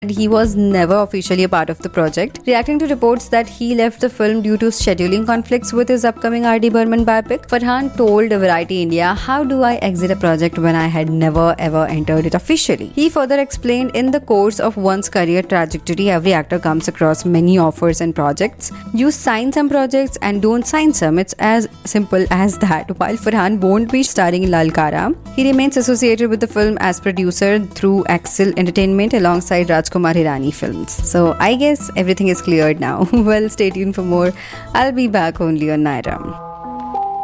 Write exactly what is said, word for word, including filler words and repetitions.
he was never officially a part of the project, reacting to reports that he left the film due to scheduling conflicts with his upcoming R D. Burman biopic. Farhan told Variety India, "How do I exit a project when I had never ever entered it officially?" He further explained, "In the course of one's career trajectory, every actor comes across many offers and projects. You sign some projects and don't sign some. It's as simple as that." While Farhan won't be starring in Lalkara, he remains associated with the film as producer through Axel Entertainment alongside Rajkumar Hirani Films. So I guess everything is cleared now. Well, stay tuned for more. I'll be back only on Naira.